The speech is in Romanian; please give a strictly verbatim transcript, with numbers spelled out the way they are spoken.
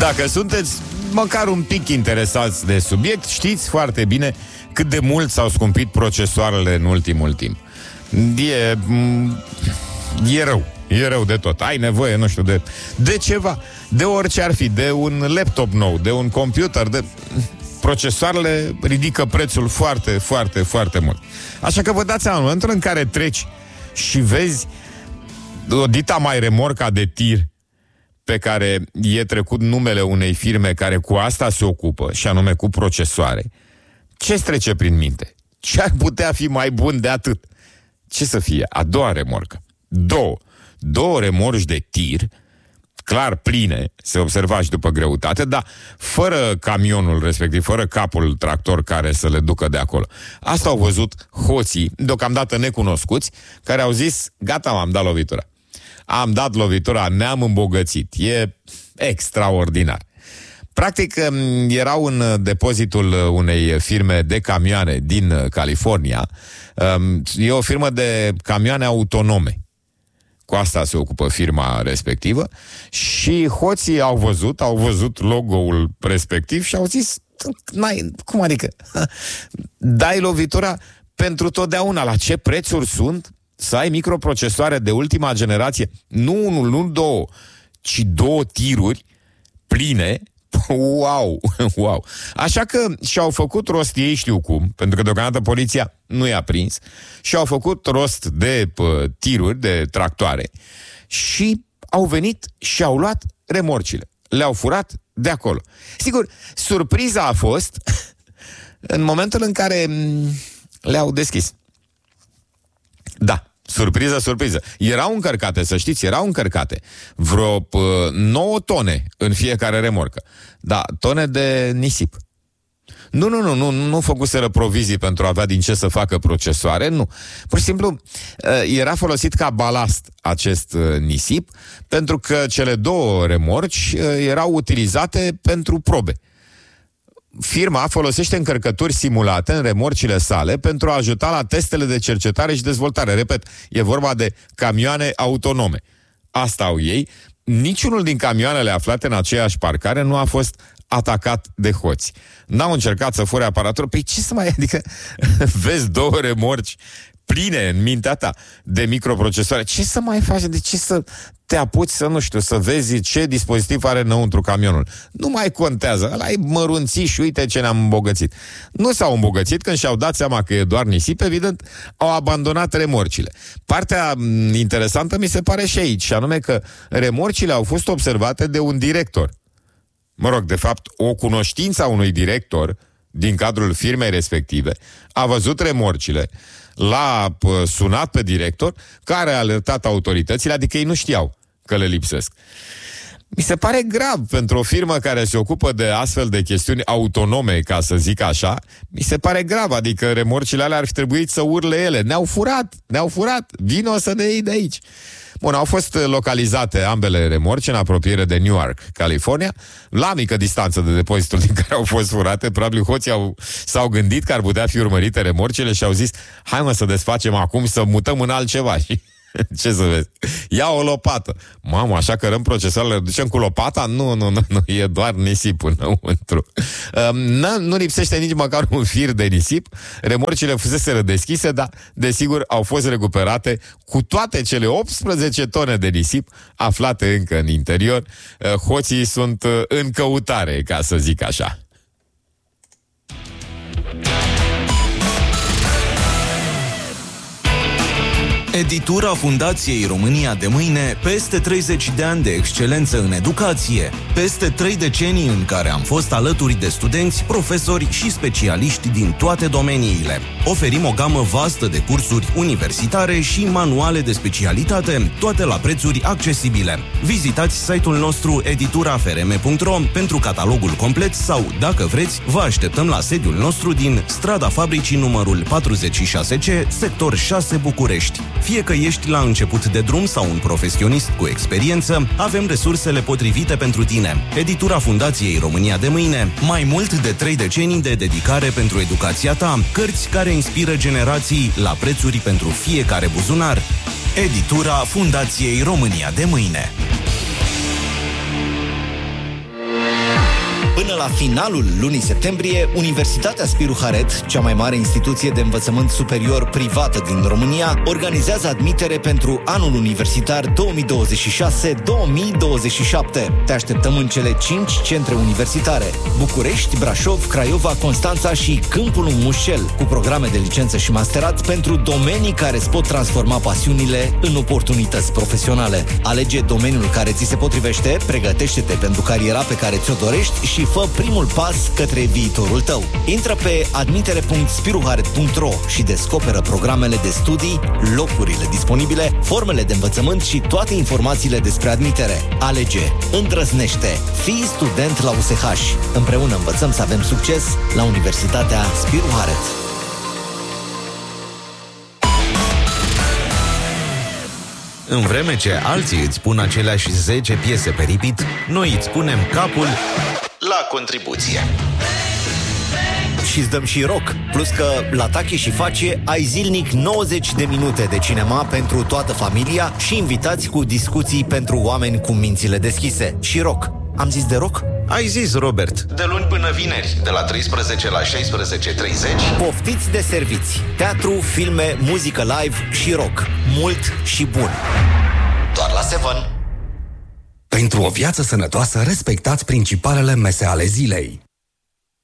Dacă sunteți măcar un pic interesați de subiect, știți foarte bine cât de mult s-au scumpit procesoarele în ultimul timp. E, e rău. E rău de tot. Ai nevoie, nu știu, de, de ceva. De orice ar fi. De un laptop nou, de un computer, de... Procesoarele ridică prețul foarte, foarte, foarte mult. Așa că vă dați seama, în momentul în care treci și vezi o dita mai remorca de tir pe care e trecut numele unei firme care cu asta se ocupă, și anume cu procesoare, ce-ți trece prin minte? Ce ar putea fi mai bun de atât? Ce să fie? A doua remorcă. Două. Două remorci de tir, clar pline, se observa și după greutate, dar fără camionul respectiv, fără capul tractor care să le ducă de acolo. Asta au văzut hoții, deocamdată necunoscuți, care au zis, gata, m-am dat lovitura. Am dat lovitura, ne-am îmbogățit. E extraordinar. Practic, erau în depozitul unei firme de camioane din California. E o firmă de camioane autonome. Cu asta se ocupă firma respectivă. Și hoții au văzut, au văzut logo-ul respectiv și au zis, n-ai, cum adică? Dai lovitura pentru totdeauna. La ce prețuri sunt? Să ai microprocesoare de ultima generație, nu unul, nu două, ci două tiruri pline. Wow, wow. Așa că și-au făcut rost, ei știu cum, pentru că deocamdată poliția nu i-a prins, și-au făcut rost de pă, tiruri, de tractoare, și au venit și au luat remorcile. Le-au furat de acolo. Sigur, surpriza a fost în momentul în care le-au deschis. Da, surpriză, surpriză. Erau încărcate, să știți, erau încărcate vreo pă, nouă tone în fiecare remorcă. Da, tone de nisip. Nu, nu, nu, nu, nu făcuseră provizii pentru a avea din ce să facă procesoare, nu. Pur și simplu, era folosit ca balast acest nisip, pentru că cele două remorci erau utilizate pentru probe. Firma folosește încărcături simulate în remorcile sale pentru a ajuta la testele de cercetare și dezvoltare. Repet, e vorba de camioane autonome. Asta au ei. Niciunul din camioanele aflate în aceeași parcare nu a fost atacat de hoți. N-au încercat să fure aparatură. Păi ce să mai... Adică vezi două remorci pline în mintea ta de microprocesoare. Ce să mai faci? De ce să te apuci să, nu știu, să vezi ce dispozitiv are înăuntru camionul? Nu mai contează. Ăla e mărunțit și uite ce ne-am îmbogățit. Nu s-au îmbogățit când și-au dat seama că e doar nisip, evident, au abandonat remorcile. Partea interesantă mi se pare și aici, și anume că remorcile au fost observate de un director. Mă rog, de fapt, o cunoștință a unui director din cadrul firmei respective a văzut remorcile, l-a sunat pe director, care a alertat autoritățile, adică ei nu știau că le lipsesc. Mi se pare grav pentru o firmă care se ocupă de astfel de chestiuni autonome, ca să zic așa, mi se pare grav, adică remorcile alea ar fi trebuit să urle ele. Ne-au furat, ne-au furat, vino să ne iei de aici. Bun, au fost localizate ambele remorci în apropiere de Newark, California, la mică distanță de depozitul din care au fost furate. Probabil hoții au, s-au gândit că ar putea fi urmărite remorcile și au zis, hai mă să desfacem acum, să mutăm în altceva. Și ce să vezi? Ia o lopată. Mamă, așa cărăm procesoarele, ducem cu lopata? Nu, nu, nu, nu, e doar nisipul înăuntru. Um, nu lipsește nici măcar un fir de nisip. Remorcile fuseseră deschise, dar desigur au fost recuperate cu toate cele optsprezece tone de nisip aflate încă în interior. Uh, hoții sunt uh, în căutare, ca să zic așa. Editura Fundației România de Mâine, peste treizeci de ani de excelență în educație, peste trei decenii în care am fost alături de studenți, profesori și specialiști din toate domeniile. Oferim o gamă vastă de cursuri universitare și manuale de specialitate, toate la prețuri accesibile. Vizitați site-ul nostru editura f r m punct r o pentru catalogul complet sau, dacă vreți, vă așteptăm la sediul nostru din Strada Fabricii numărul patruzeci și șase C, sector șase, București. Fie că ești la început de drum sau un profesionist cu experiență, avem resursele potrivite pentru tine. Editura Fundației România de Mâine, mai mult de trei decenii de dedicare pentru educația ta, cărți care inspiră generații la prețuri pentru fiecare buzunar. Editura Fundației România de Mâine. Până la finalul lunii septembrie, Universitatea Spiru Haret, cea mai mare instituție de învățământ superior privată din România, organizează admitere pentru anul universitar două mii douăzeci și șase două mii douăzeci și șapte. Te așteptăm în cele cinci centre universitare: București, Brașov, Craiova, Constanța și Câmpul Mușel, cu programe de licență și masterat pentru domenii care îți pot transforma pasiunile în oportunități profesionale. Alege domeniul care ți se potrivește, pregătește-te pentru cariera pe care ți-o dorești și fă primul pas către viitorul tău. Intră pe admitere punct spiruharet punct ro și descoperă programele de studii, locurile disponibile, formele de învățământ și toate informațiile despre admitere. Alege, îndrăznește, fii student la U S H. Împreună învățăm să avem succes la Universitatea Spiru Haret. În vreme ce alții îți pun aceleași zece piese pe repeat, noi îți punem capul la contribuție. Și îți dăm și rock. Plus că la Tache și Face ai zilnic nouăzeci de minute de cinema pentru toată familia și invitați cu discuții pentru oameni cu mințile deschise. Și rock. Am zis de rock? Ai zis, Robert. De luni până vineri, de la treisprezece la șaisprezece treizeci. Poftiți de serviți. Teatru, filme, muzică live și rock. Mult și bun. Doar la Seven. Pentru o viață sănătoasă, respectați principalele mese ale zilei.